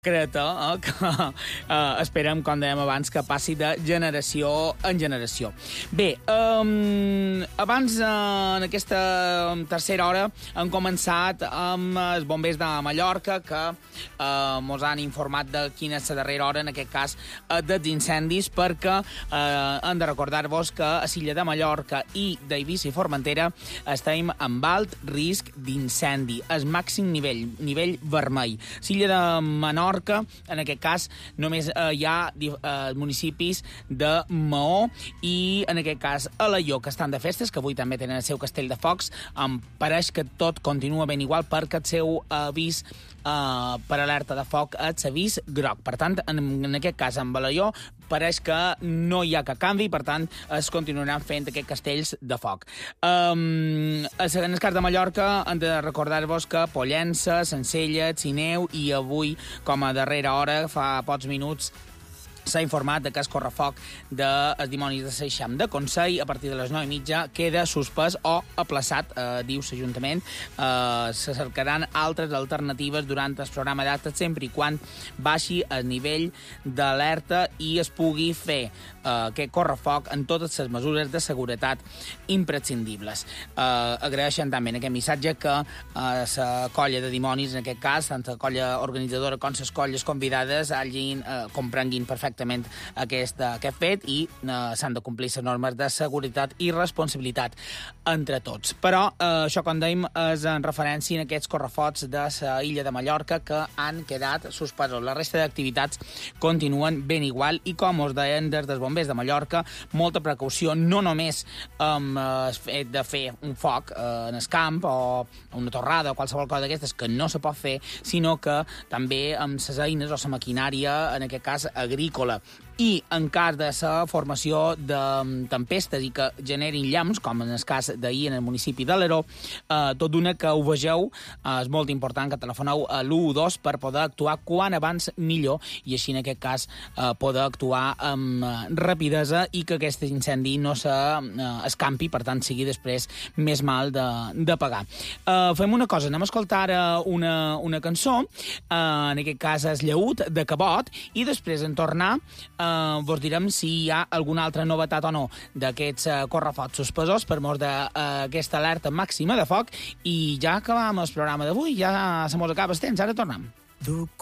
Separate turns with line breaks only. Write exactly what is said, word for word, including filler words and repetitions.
Creta, eh, que eh, esperem, com dèiem abans, que passi de generació en generació. Bé, um, abans, eh, en aquesta tercera hora, hem començat amb els bombers de Mallorca, que eh, mos han informat de quina és la darrera hora, en aquest cas, eh, dels incendis, perquè eh, hem de recordar-vos que a l'illa de Mallorca i d'Eivissa i Formentera estem amb alt risc d'incendi, el màxim nivell, nivell vermell. L'illa de Menorca, en aquest cas, només eh, hi ha eh, municipis de Maó i, en aquest cas, Alaior, que estan de festes, que avui també tenen el seu castell de focs. Em pareix que tot continua ben igual perquè el seu avís eh, per alerta de foc és avís groc. Per tant, en, en aquest cas, amb Alaior, pareix que no hi ha cap canvi, per tant, es continuaran fent aquests castells de foc. Um, en el cas de Mallorca, hem de recordar-vos que Pollença, Sencelles, Sineu i avui, com a darrera hora, fa pocs minuts, s'ha informat que el correfoc dels dimonis de Seixam de Consell a partir de les nou i mitja queda suspès o aplaçat, eh, diu l'Ajuntament. Eh, se cercaran altres alternatives durant el programa d'actes sempre i quan baixi el nivell d'alerta i es pugui fer eh, aquest correfoc en totes les mesures de seguretat imprescindibles. Eh, agraeixen també en aquest missatge que la eh, colla de dimonis, en aquest cas, tant la colla organitzadora com les colles convidades, hagin, eh, comprenguin perfectament aquest, aquest fet i eh, s'han de complir les normes de seguretat i responsabilitat entre tots. Però eh, això, com dèiem, és en referència a aquests correfocs de la illa de Mallorca que han quedat suspesos. La resta d'activitats continuen ben igual i, com us deien des dels bombers de Mallorca, molta precaució, no només amb el fet de fer un foc eh, en el camp o una torrada o qualsevol cosa d'aquestes que no se pot fer, sinó que també amb les eines o la maquinària, en aquest cas agrícola, i en cas de la formació de tempestes i que generin llamps, com en el cas d'ahir en el municipi d'Alaró, eh, tot d'una que ho vegeu, eh, és molt important que telefoneu a l'u u dos per poder actuar quan abans millor i així en aquest cas eh, poder actuar amb eh, rapidesa i que aquest incendi no s'escampi, eh, per tant sigui després més mal de, de pagar. Eh, fem una cosa, anem a escoltar ara una, una cançó, eh, en aquest cas és Lleut, de Cabot, i després en tornar eh, vos direm si hi ha alguna altra novetat o no d'aquests uh, correfocs suspesos per mort d'aquesta uh, alerta màxima de foc. I ja acabam el programa d'avui, ja se mos acaba el temps, ara tornem.